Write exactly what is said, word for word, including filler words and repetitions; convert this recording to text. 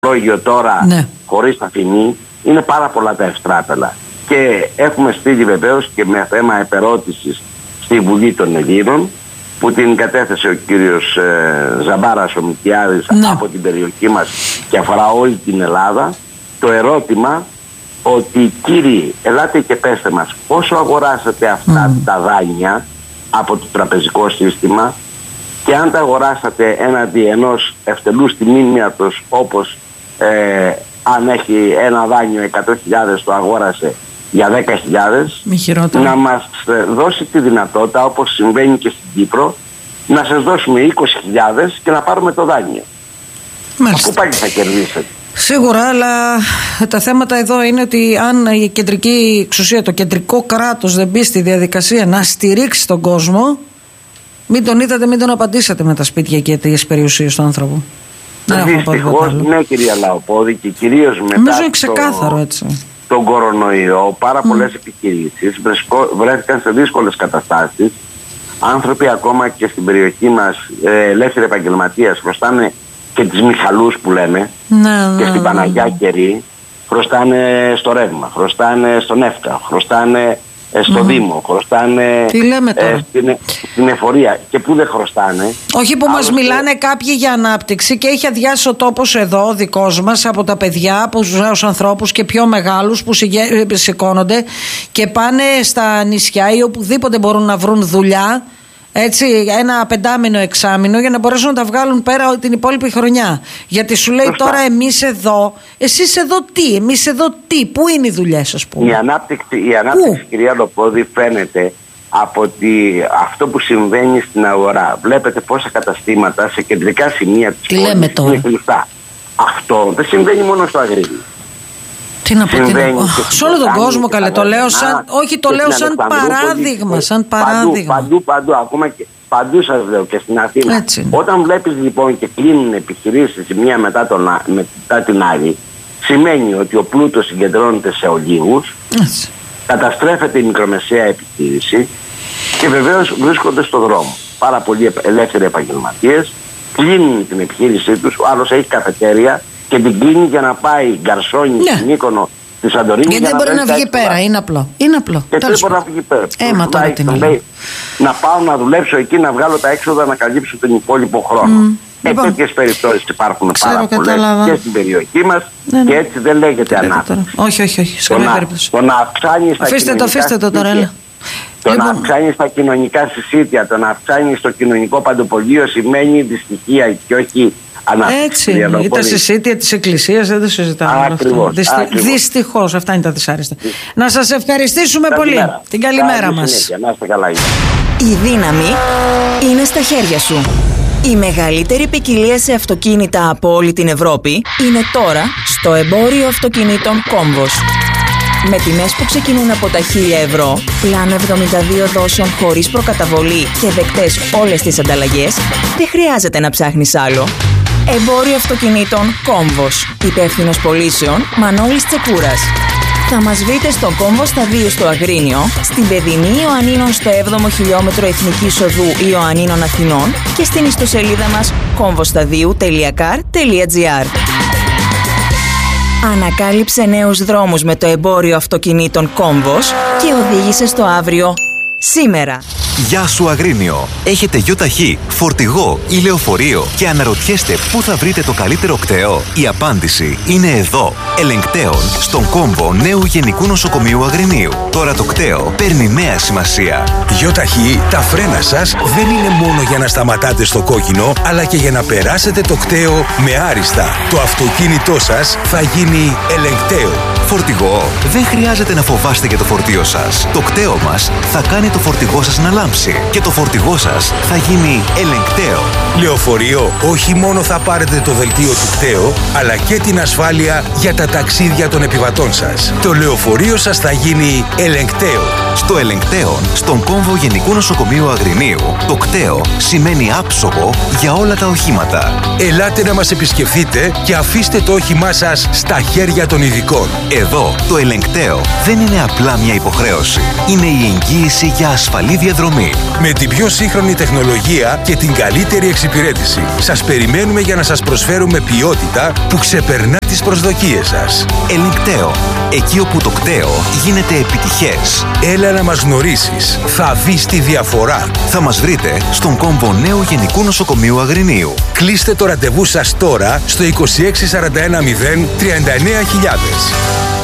λόγιο τώρα, ναι, χωρίς αφημί, είναι πάρα πολλά τα ευστράπελα. Και έχουμε στείλει βεβαίως και με θέμα επερώτησης στη Βουλή των Ελλήνων, που την κατέθεσε ο κύριος ε, Ζαμπάρας ο Μικιάδης, ναι, από την περιοχή μας και αφορά όλη την Ελλάδα, το ερώτημα ότι κύριοι, ελάτε και πέστε μας πόσο αγοράσατε αυτά mm. τα δάνεια από το τραπεζικό σύστημα, και αν τα αγοράσατε έναντι ενός ευτελούς τιμήμιατος, όπως ε, αν έχει ένα δάνειο εκατό χιλιάδες το αγόρασε για δέκα χιλιάδες, να μας δώσει τη δυνατότητα, όπως συμβαίνει και στην Κύπρο, να σας δώσουμε είκοσι χιλιάδες και να πάρουμε το δάνειο. Μάλιστα. Πού πάλι θα κερδίσετε? Σίγουρα, αλλά τα θέματα εδώ είναι ότι αν η κεντρική εξουσία, το κεντρικό κράτος δεν μπει στη διαδικασία να στηρίξει τον κόσμο, μην τον είδατε, μην τον απαντήσατε με τα σπίτια και τις περιουσίες του άνθρωπου. Δυστυχώς, ναι, κυρία Λαοπόδη, και κυρίως μετά νομίζω ξεκάθαρο, το, έτσι, τον κορονοϊό, πάρα πολλές mm. επιχειρήσεις βρέθηκαν σε δύσκολες καταστάσεις. Άνθρωποι ακόμα και στην περιοχή μας, ε, ελεύθεροι επαγγελματίες, χρωστάνε και τις Μιχαλούς που λέμε, ναι, και στην ναι, Παναγιά ναι. Κερί, χρωστάνε στο ρεύμα, χρωστάνε στον Εύκα, χρωστάνε ε, στο mm. Δήμο, χρωστάνε ε, στην, στην εφορία. Και πού δεν χρωστάνε? Όχι που άλλωστε μας μιλάνε κάποιοι για ανάπτυξη και έχει αδειάσει ο τόπος εδώ, ο δικός μας, από τα παιδιά, από τους νέους ανθρώπους και πιο μεγάλους που σηκώνονται και πάνε στα νησιά ή οπουδήποτε μπορούν να βρουν δουλειά, έτσι, ένα πεντάμινο, εξάμινο, για να μπορέσουν να τα βγάλουν πέρα την υπόλοιπη χρονιά. Γιατί σου λέει Φωστά. τώρα εμείς εδώ, εσείς εδώ τι, εμείς εδώ τι, πού είναι οι δουλειές, ας πούμε? Η ανάπτυξη, η ανάπτυξη κυρία Λοπόδη, φαίνεται από τη, αυτό που συμβαίνει στην αγορά. Βλέπετε πόσα καταστήματα σε κεντρικά σημεία της πόλης είναι κλειστά. Αυτό δεν συμβαίνει μόνο στο Αγρίνιο. Τι να πω, τι να πω. Σε όλο τον κόσμο, καλέ, το λέω σαν, όχι, το λέω σαν παράδειγμα, σαν παράδειγμα. Παντού, παντού, ακόμα και παντού σας λέω, και στην Αθήνα. Έτσι. Όταν βλέπεις λοιπόν και κλείνουν επιχειρήσεις η μία μετά, τον, μετά την άλλη, σημαίνει ότι ο πλούτος συγκεντρώνεται σε ολίγους, έτσι, καταστρέφεται η μικρομεσαία επιχείρηση και βεβαίως βρίσκονται στο δρόμο πάρα πολλοί ελεύθεροι επαγγελματίες, κλείνουν την επιχείρησή τους, ο άλλος έχει καφετέρια και την κλείνει για να πάει γκαρσόνι, ναι, στην Μύκονο, στη Σαντορίνη. Γιατί δεν μπορεί να, να βγει πέρα, είναι απλό. Είναι απλό. Και δεν μπορεί να βγει πέρα. Έμα τώρα τι να λέει. Να πάω να δουλέψω εκεί, να βγάλω τα έξοδα, να καλύψω τον υπόλοιπο χρόνο. Mm. Ε, λοιπόν, τέτοιες περιπτώσεις υπάρχουν ξέρω, πάρα πολλές και στην περιοχή μας, ναι, ναι, και έτσι δεν λέγεται ανάπτυξη. Όχι, όχι, όχι. Το να, το να αυξάνεις τα αφήστε το, αφήστε το τώρα, έλα. Το λοιπόν, να αυξάνεις τα κοινωνικά συσίτια, το να αυξάνεις το κοινωνικό παντοπολείο σημαίνει δυστυχία και όχι ανάπτυξη. Έτσι είναι. Ή τα συσίτια της Εκκλησίας, δεν το συζητάμε. Ακριβώς. Δυστι... Δυστυχώς, αυτά είναι τα δυσάρεστα. Να σας ευχαριστήσουμε πολύ. Μέρα. Την καλημέρα μας. Να είστε καλά. Η δύναμη είναι στα χέρια σου. Η μεγαλύτερη ποικιλία σε αυτοκίνητα από όλη την Ευρώπη είναι τώρα στο εμπόριο αυτοκινήτων Κόμβος. Με τιμές που ξεκινούν από τα χίλια ευρώ, πλάνο εβδομήντα δύο δόσεων χωρίς προκαταβολή και δεκτές όλες τις ανταλλαγές, δεν χρειάζεται να ψάχνεις άλλο. Εμπόριο αυτοκινήτων Κόμβος. Υπεύθυνος πωλήσεων Μανώλης Τσεκούρας. Θα μας βρείτε στον Κόμβο Σταδίου στο Αγρίνιο, στην Παιδινή Ιωαννίνων στο έβδομο χιλιόμετρο Εθνικής Οδού Ιωαννίνων Αθηνών και στην ιστοσελίδα μας κόμβοσταδίου τελεία καρ τελεία τζι άρ. Ανακάλυψε νέους δρόμους με το εμπόριο αυτοκινήτων Κόμβος και οδήγησε στο αύριο σήμερα. Γεια σου Αγρίνιο! Έχετε γιοταχή, φορτηγό ή λεωφορείο και αναρωτιέστε πού θα βρείτε το καλύτερο κτέο? Η απάντηση είναι εδώ. Ελεγκτέων στον κόμβο νέου Γενικού Νοσοκομείου Αγρινίου. Τώρα το κτέο παίρνει νέα σημασία. Γιοταχή, τα φρένα σας δεν είναι μόνο για να σταματάτε στο κόκκινο, αλλά και για να περάσετε το κτέο με άριστα. Το αυτοκίνητό σας θα γίνει ελεγκτέο. Φορτηγό, δεν χρειάζεται να φοβάστε για το φορτίο σας. Το κτέο μας θα κάνει το φορτηγό σας να λάμψει και το φορτηγό σας θα γίνει ελεγκτέο. Λεωφορείο, όχι μόνο θα πάρετε το δελτίο του κτέο, αλλά και την ασφάλεια για τα ταξίδια των επιβατών σας. Το λεωφορείο σας θα γίνει ελεγκτέο. Στο Ελεγκτέον, στον κόμβο Γενικού Νοσοκομείου Αγρινίου, το κταίο σημαίνει άψογο για όλα τα οχήματα. Ελάτε να μας επισκεφθείτε και αφήστε το όχημά σας στα χέρια των ειδικών. Εδώ, το Ελεγκτέο δεν είναι απλά μια υποχρέωση. Είναι η εγγύηση για ασφαλή διαδρομή. Με την πιο σύγχρονη τεχνολογία και την καλύτερη εξυπηρέτηση. Σας περιμένουμε για να σας προσφέρουμε ποιότητα που ξεπερνά τις προσδοκίες σας. Ελεγκτέο. Εκεί όπου το κταίο γίνεται επιτυχές. Έλα να μας γνωρίσεις. Θα δεις τη διαφορά. Θα μας βρείτε στον κόμβο Νέου Γενικού Νοσοκομείου Αγρινίου. Κλείστε το ραντεβού σας τώρα στο είκοσι έξι σαράντα ένα μηδέν τριάντα εννέα χιλιάδες.